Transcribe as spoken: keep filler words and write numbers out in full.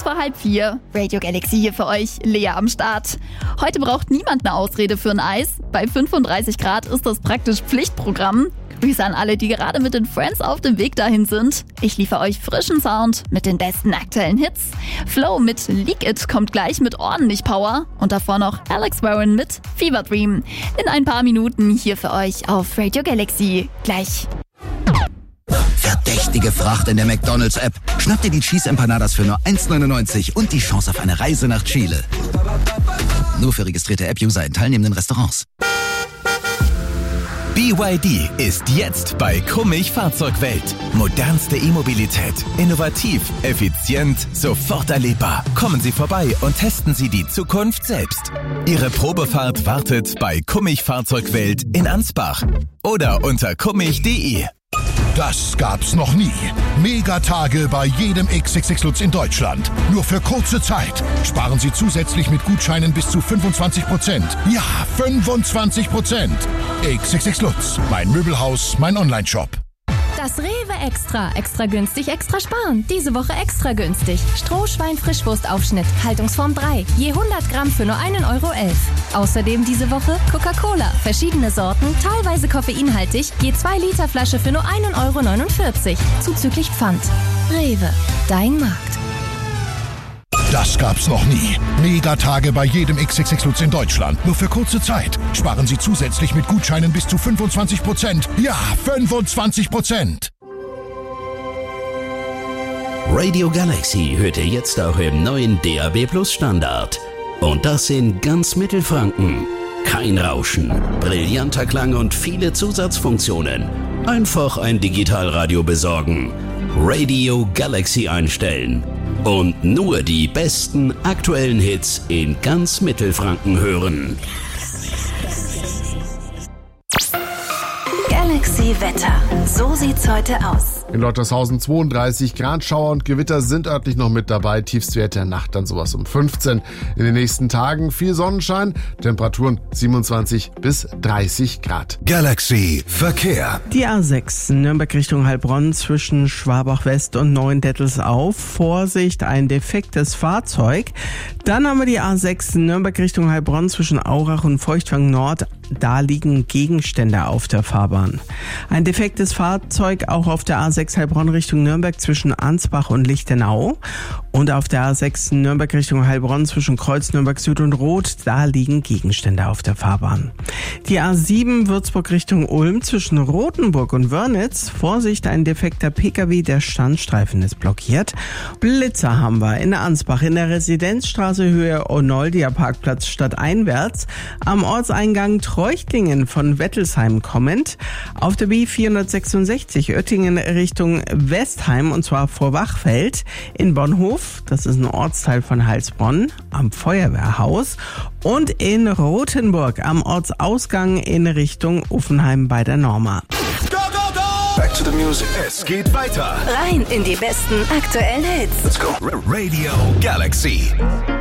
vor halb vier. Radio Galaxy hier für euch, Lea am Start. Heute braucht niemand eine Ausrede für ein Eis. Bei fünfunddreißig Grad ist das praktisch Pflichtprogramm. Grüße an alle, die gerade mit den Friends auf dem Weg dahin sind. Ich liefere euch frischen Sound mit den besten aktuellen Hits. Flow mit Leak It kommt gleich mit ordentlich Power. Und davor noch Alex Warren mit Fever Dream. In ein paar Minuten hier für euch auf Radio Galaxy. Gleich. Verdächtige Fracht in der McDonald's-App. Schnapp dir die Cheese Empanadas für nur eins neunundneunzig und die Chance auf eine Reise nach Chile. Nur für registrierte App-User in teilnehmenden Restaurants. B Y D ist jetzt bei Kummich Fahrzeugwelt. Modernste E-Mobilität. Innovativ, effizient, sofort erlebbar. Kommen Sie vorbei und testen Sie die Zukunft selbst. Ihre Probefahrt wartet bei Kummich Fahrzeugwelt in Ansbach oder unter kummich punkt de. Das gab's noch nie. Megatage bei jedem X X X Lutz in Deutschland. Nur für kurze Zeit. Sparen Sie zusätzlich mit Gutscheinen bis zu fünfundzwanzig Prozent. Ja, fünfundzwanzig Prozent. X X X Lutz, mein Möbelhaus, mein Onlineshop. Das Rewe Extra. Extra günstig, extra sparen. Diese Woche extra günstig. Strohschwein-Frischwurstaufschnitt. Haltungsform drei. Je hundert Gramm für nur einen Euro elf. Außerdem diese Woche Coca-Cola. Verschiedene Sorten, teilweise koffeinhaltig. Je zwei Liter Flasche für nur einen Euro neunundvierzig. Zuzüglich Pfand. Rewe. Dein Markt. Das gab's noch nie. Megatage bei jedem X X X Lutz in Deutschland. Nur für kurze Zeit. Sparen Sie zusätzlich mit Gutscheinen bis zu fünfundzwanzig Prozent. Ja, fünfundzwanzig Prozent. Radio Galaxy hört ihr jetzt auch im neuen D A B Plus Standard. Und das in ganz Mittelfranken. Kein Rauschen, brillanter Klang und viele Zusatzfunktionen. Einfach ein Digitalradio besorgen. Radio Galaxy einstellen. Und nur die besten aktuellen Hits in ganz Mittelfranken hören. Galaxy Wetter. So sieht's heute aus. In Lottershausen zweiunddreißig Grad, Schauer und Gewitter sind örtlich noch mit dabei. Tiefstwert der Nacht dann sowas um fünfzehn. In den nächsten Tagen viel Sonnenschein, Temperaturen siebenundzwanzig bis dreißig Grad. Galaxy Verkehr. Die A sechs Nürnberg Richtung Heilbronn zwischen Schwabach West und Neuendettelsau. Vorsicht, ein defektes Fahrzeug. Dann haben wir die A sechs Nürnberg Richtung Heilbronn zwischen Aurach und Feuchtwang Nord. Da liegen Gegenstände auf der Fahrbahn. Ein defektes Fahrzeug auch auf der A sechs Heilbronn Richtung Nürnberg zwischen Ansbach und Lichtenau. Und auf der A sechs Nürnberg Richtung Heilbronn zwischen Kreuz Nürnberg Süd und Roth, da liegen Gegenstände auf der Fahrbahn. Die A sieben Würzburg Richtung Ulm zwischen Rothenburg und Wörnitz. Vorsicht, ein defekter Pkw, der Standstreifen ist blockiert. Blitzer haben wir in Ansbach in der Residenzstraße Höhe Onoldia Parkplatz stadteinwärts. Am Ortseingang Treuchtlingen von Wettelsheim kommend. Auf der B vierhundertsechsundsechzig Oettingen Richtung Westheim und zwar vor Wachfeld. In Bonhof, das ist ein Ortsteil von Heilsbronn, am Feuerwehrhaus. Und in Rothenburg am Ortsausgang in Richtung Uffenheim bei der Norma. Go, go, go! Back to the music. Es geht weiter. Rein in die besten aktuellen Hits. Let's go. Radio Galaxy.